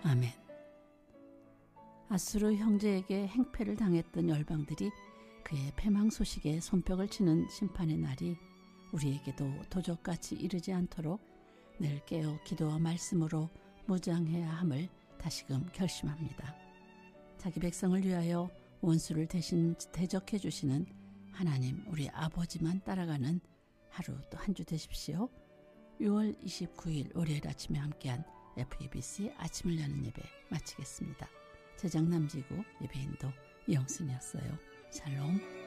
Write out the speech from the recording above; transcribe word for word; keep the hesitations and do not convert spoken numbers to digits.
아멘. 아수르 형제에게 행패를 당했던 열방들이 그의 패망 소식에 손뼉을 치는 심판의 날이 우리에게도 도적같이 이르지 않도록 늘 깨어 기도와 말씀으로 무장해야 함을 다시금 결심합니다. 자기 백성을 위하여 원수를 대신 대적해 주시는 하나님 우리 아버지만 따라가는 하루 또 한 주 되십시오. 유월 이십구일 월요일 아침에 함께한 에프이비씨 아침을 여는 예배 마치겠습니다. 제작 남지구 예배인도 이영순이었어요. 샬롬.